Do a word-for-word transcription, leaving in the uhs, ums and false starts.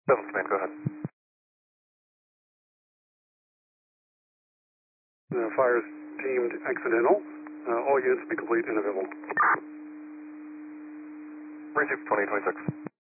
seventh man, go ahead. The fire is deemed accidental. Uh, all units will be complete and available. Received twenty twenty-six.